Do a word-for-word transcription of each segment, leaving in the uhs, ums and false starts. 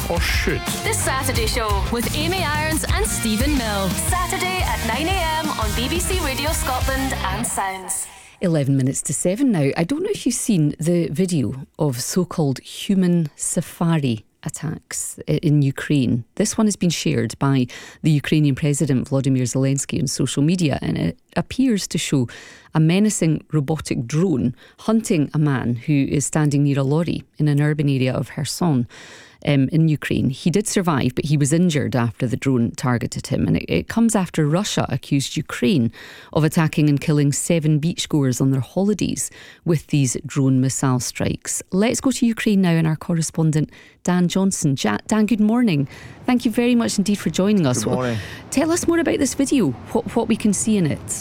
or should? The Saturday Show with Amy Irons and Stephen Mill. Saturday at nine a m on B B C Radio Scotland and Sounds. eleven minutes to seven now. I don't know if you've seen the video of so-called human safari attacks in Ukraine. This one has been shared by the Ukrainian President Volodymyr Zelensky on social media, and it appears to show a menacing robotic drone hunting a man who is standing near a lorry in an urban area of Kherson. Um, in Ukraine. He did survive, but he was injured after the drone targeted him. And it, it comes after Russia accused Ukraine of attacking and killing seven beachgoers on their holidays with these drone missile strikes. Let's go to Ukraine now, and our correspondent Dan Johnson. Ja- Dan, good morning. Thank you very much indeed for joining us. Good morning. Well, tell us more about this video, what, what we can see in it.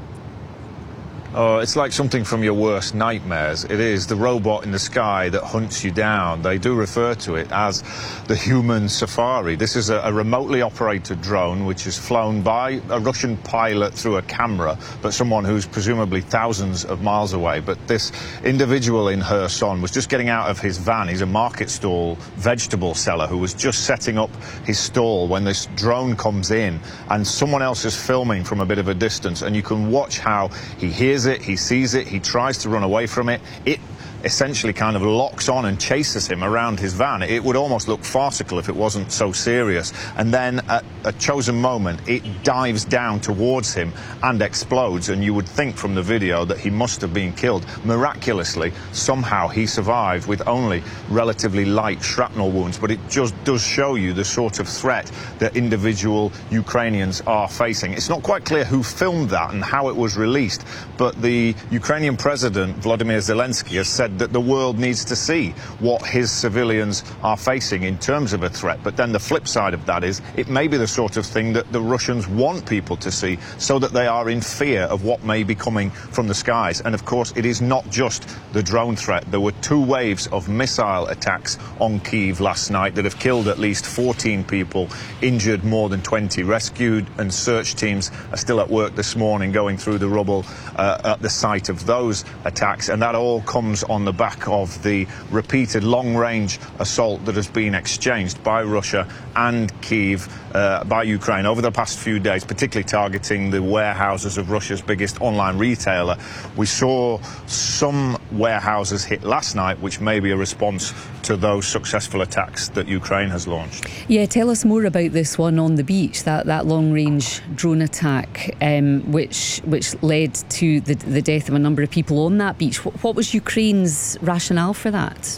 Oh, it's like something from your worst nightmares. It is the robot in the sky that hunts you down. They do refer to it as the human safari. This is a, a remotely operated drone which is flown by a Russian pilot through a camera, but someone who's presumably thousands of miles away. But this individual in Kherson was just getting out of his van. He's a market stall vegetable seller who was just setting up his stall when this drone comes in, and someone else is filming from a bit of a distance, and you can watch how he hears it, he sees it, he tries to run away from it. It essentially kind of locks on and chases him around his van. It would almost look farcical if it wasn't so serious. And then at a chosen moment, it dives down towards him and explodes. And you would think from the video that he must have been killed. Miraculously, somehow he survived with only relatively light shrapnel wounds. But it just does show you the sort of threat that individual Ukrainians are facing. It's not quite clear who filmed that and how it was released, but the Ukrainian president, Volodymyr Zelensky, has said that the world needs to see what his civilians are facing in terms of a threat. But then the flip side of that is it may be the sort of thing that the Russians want people to see, so that they are in fear of what may be coming from the skies. And of course, it is not just the drone threat. There were two waves of missile attacks on Kyiv last night that have killed at least fourteen people, injured more than twenty. Rescue and search teams are still at work this morning going through the rubble uh, at the site of those attacks. And that all comes on the back of the repeated long-range assault that has been exchanged by Russia and Kyiv uh, by Ukraine over the past few days, particularly targeting the warehouses of Russia's biggest online retailer. We saw some warehouses hit last night, which may be a response to those successful attacks that Ukraine has launched. Yeah, tell us more about this one on the beach, that, that long-range drone attack, um, which which led to the, the death of a number of people on that beach. What, what was Ukraine's rationale for that?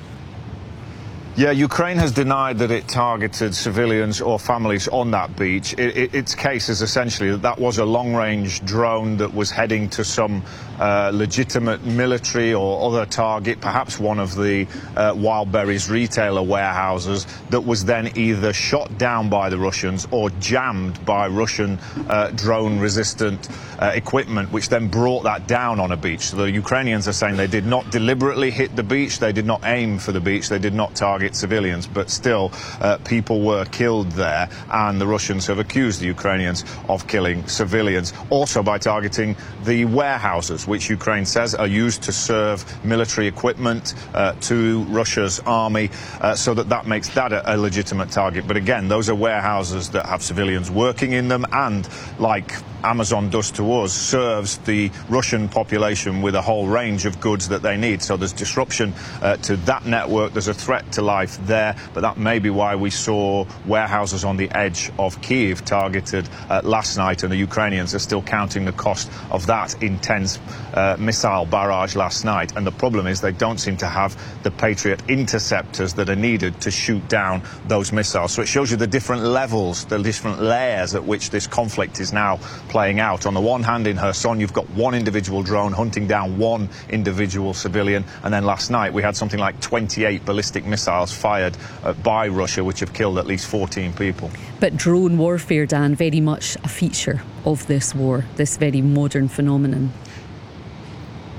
Yeah, Ukraine has denied that it targeted civilians or families on that beach. It, it, its case is essentially that that was a long-range drone that was heading to some uh, legitimate military or other target, perhaps one of the uh, Wildberries retailer warehouses, that was then either shot down by the Russians or jammed by Russian uh, drone-resistant uh, equipment, which then brought that down on a beach. So the Ukrainians are saying they did not deliberately hit the beach, they did not aim for the beach, they did not target civilians, but still uh, people were killed there, and the Russians have accused the Ukrainians of killing civilians, also by targeting the warehouses, which Ukraine says are used to serve military equipment uh, to Russia's army, uh, so that that makes that a, a legitimate target. But again, those are warehouses that have civilians working in them, and like Amazon does to us, serves the Russian population with a whole range of goods that they need. So there's disruption uh, to that network. There's a threat to life there, but that may be why we saw warehouses on the edge of Kyiv targeted uh, last night, and the Ukrainians are still counting the cost of that intense uh, missile barrage last night. And the problem is they don't seem to have the Patriot interceptors that are needed to shoot down those missiles. So it shows you the different levels, the different layers at which this conflict is now playing out. On the one hand, in Kherson, you've got one individual drone hunting down one individual civilian, and then last night we had something like twenty-eight ballistic missiles fired uh, by Russia, which have killed at least fourteen people. But drone warfare, Dan, very much a feature of this war, this very modern phenomenon.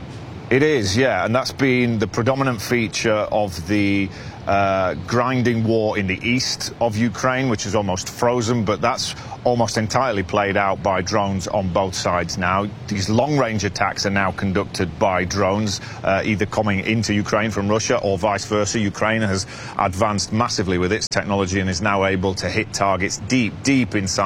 It is, yeah, and that's been the predominant feature of the uh, grinding war in the east of Ukraine, which is almost frozen, but that's almost entirely played out by drones on both sides now. These long-range attacks are now conducted by drones, uh, either coming into Ukraine from Russia or vice versa. Ukraine has advanced massively with its technology and is now able to hit targets deep, deep inside